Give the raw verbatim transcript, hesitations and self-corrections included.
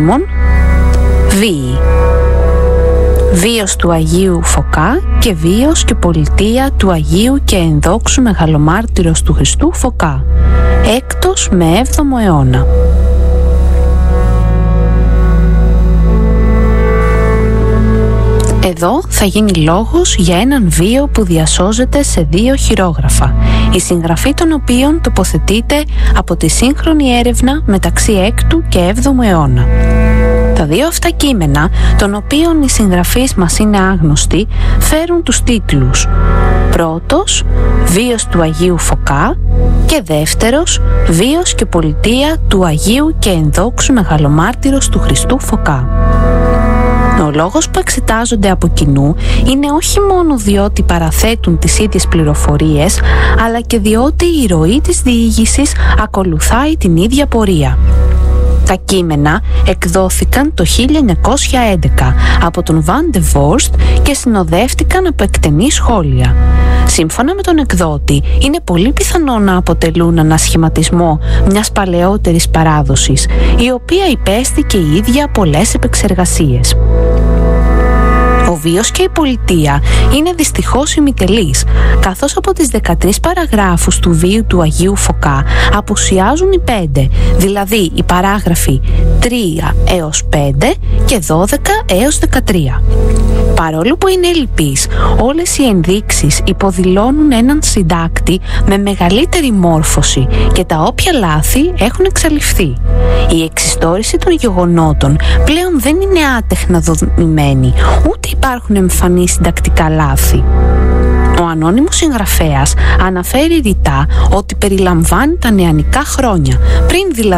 Σολόμων, βίοι. Βίος του Αγίου Φωκά και βίος και πολιτεία του Αγίου και ενδόξου μεγαλομάρτυρος του Χριστού Φωκά, έκτος με έβδομο αιώνα. Εδώ θα γίνει λόγος για έναν βίο που διασώζεται σε δύο χειρόγραφα, η συγγραφή των οποίων τοποθετείται από τη σύγχρονη έρευνα μεταξύ έκτου και έβδομου αιώνα. Τα δύο αυτά κείμενα, των οποίων οι συγγραφείς μας είναι άγνωστοι, φέρουν τους τίτλους πρώτος, βίος του Αγίου Φωκά, και δεύτερος, βίος και πολιτεία του Αγίου και ενδόξου μεγαλομάρτυρος του Χριστού Φωκά. Ο λόγος που εξετάζονται από κοινού είναι όχι μόνο διότι παραθέτουν τις ίδιες πληροφορίες, αλλά και διότι η ροή της διήγησης ακολουθάει την ίδια πορεία. Τα κείμενα εκδόθηκαν το χίλια εννιακόσια έντεκα από τον Van de Vorst και συνοδεύτηκαν από εκτενή σχόλια. Σύμφωνα με τον εκδότη, είναι πολύ πιθανό να αποτελούν ανασχηματισμό μιας παλαιότερης παράδοσης, η οποία υπέστηκε η ίδια πολλές επεξεργασίες. Ο βίος και η πολιτεία είναι δυστυχώς ημιτελείς, καθώς από τις δεκατρείς παραγράφους του βίου του Αγίου Φωκά απουσιάζουν οι πέντε, δηλαδή οι παράγραφοι τρία έως πέντε και δώδεκα έως δεκατρία. Παρόλο που είναι ελλειπείς, όλες οι ενδείξεις υποδηλώνουν έναν συντάκτη με μεγαλύτερη μόρφωση και τα όποια λάθη έχουν εξαλειφθεί. Η εξιστόρηση των γεγονότων πλέον δεν είναι άτεχνα δομημένη, ούτε υπάρχουν εμφανή συντακτικά λάθη. Ο ανώνυμος συγγραφέας αναφέρει ρητά ότι περιλαμβάνει τα νεανικά χρόνια, πριν δηλαδή